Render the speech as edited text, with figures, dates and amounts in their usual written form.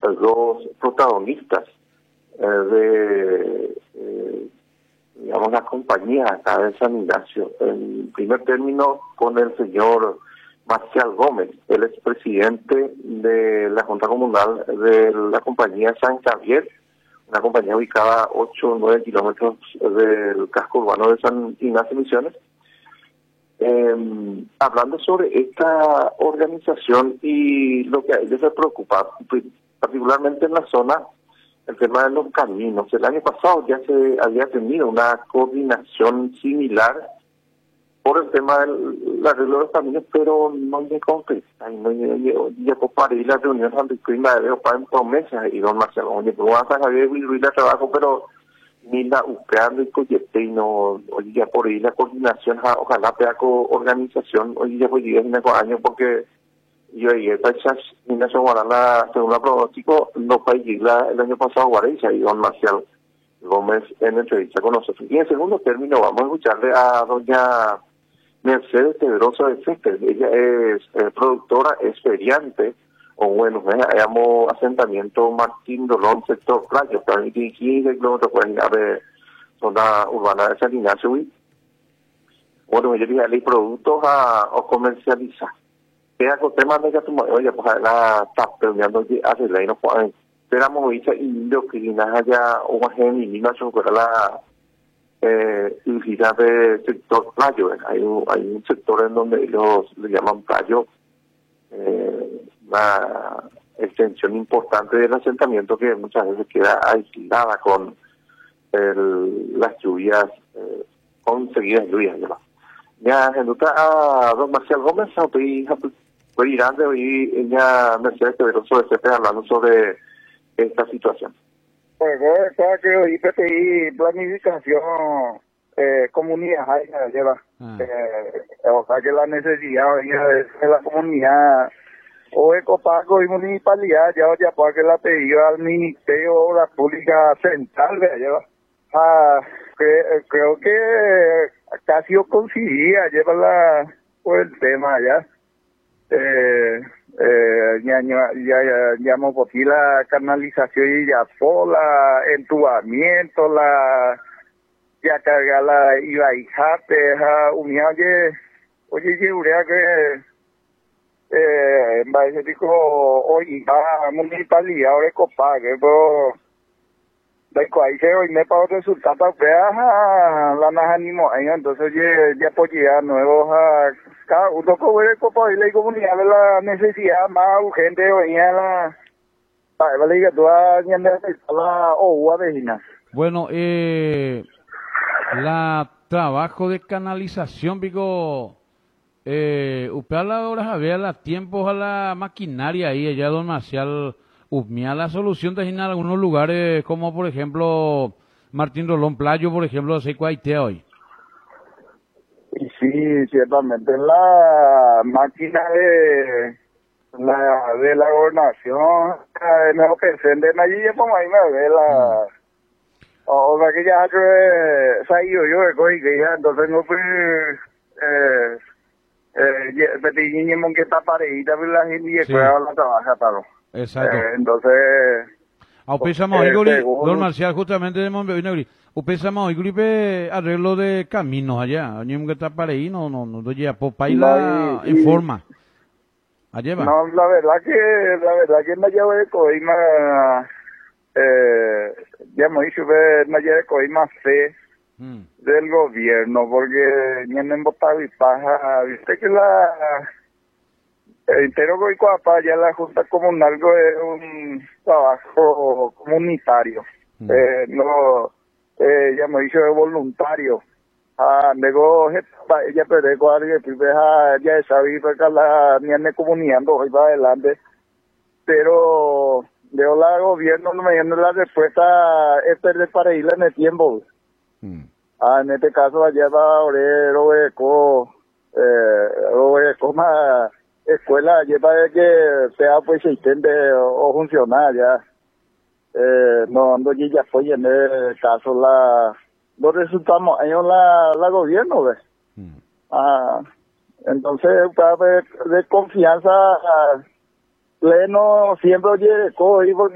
dos protagonistas digamos, las compañías acá de San Ignacio. En primer término, con el señor Marcial Gómez, el expresidente de la Junta Comunal de la compañía San Javier, una compañía ubicada a 8 o 9 kilómetros del casco urbano de San Ignacio Misiones, hablando sobre esta organización y lo que a ellos les preocupa, particularmente en la zona, el tema de los caminos. El año pasado ya se había tenido una coordinación similar por el tema del arreglo de los caminos, pero no me concreta, y no llegó para ir a la reunión de clima de para promesas, y don Marcelo, oye, pues vas a saber y la trabajo, pero ni la UPEAN y Coyete, y no, oye, ya por ahí la coordinación, ojalá peaco organización, oye, ya pues llegué en el año, porque yo ahí, esta nación guarana, según la pronóstico, no fue el año pasado Guarecha, y don Marcial Gómez en entrevista con nosotros. Y en segundo término, vamos a escucharle a doña Mercedes Pedrosa de César. Ella es productora, es feriante, o bueno, llamamos asentamiento Martín Dolón, sector Playo, también tiene 15 kilómetros de zona urbana de San Ignacio. Bueno, ella dice, hay productos a comercializar. Queda con temas de que tu oye, pues la está peleando hace la y no pueden. Esperamos hoy y lo que allá o más en y no sobre la universidad del sector playo. Hay un sector en donde ellos le llaman playo, una extensión importante del asentamiento que muchas veces queda aislada con las lluvias, con seguidas lluvias. Ya, en a don Marcial Gómez, hoy grande, hoy ella Mercedes Pedroso de CP hablando sobre esta situación. Pues está que hoy PTI planificación comunidad lleva, o sea que la necesidad de la comunidad o Ecopaco y municipalidad ya para que la pedido al Ministerio de Obras Públicas Central lleva. Creo que casi o coincidía lleva por el tema ya. Llamo por aquí la canalización y ya sola, entubamiento, ya carga la iba y jate, oye, yo diría que en vez de dijo, oye, va municipalidad, ahora copague, pero ahí se hoy me pago resultados, la más ánimo, entonces ya pues ya nuevos cada uno cobre copa y la comunidad de la necesidad más urgente hoy en la vale que tú la o vecina. Bueno, la trabajo de canalización, digo, usted a la hora había la tiempos a la maquinaria ahí, allá don Marcial, usmía la solución de en algunos lugares como por ejemplo Martín Rolón Playo, por ejemplo, de Secuaitea hoy. Y sí, ciertamente la máquina de la gobernación me lo pensé en allí como ahí me ve o sea que ya salió yo de coger que ya entonces no fui petiño que está pareíta la gente y después la trabaja para exacto. Entonces pensamos don Marcial justamente de Montevideo pensamos gripe arreglo de caminos allá que está para ahí no ya popaila en forma allá va. No, la verdad que no llevo de coima ya hemos dicho que no llevo de coima fe del gobierno porque ni en botado y paja viste que entero que ya la Junta Comunal es un trabajo comunitario, ya me dicho de voluntario. Luego ella perdió con alguien, ya sabía que la niña comunidad hoy va adelante, pero de la gobierno no me dio la respuesta es perder para ir en el tiempo. En este caso allá va obrero más escuela lleva de que sea pues asistente o funcionar ya no ya fue en el caso los resultados en la gobierno ves entonces de confianza pleno siempre oye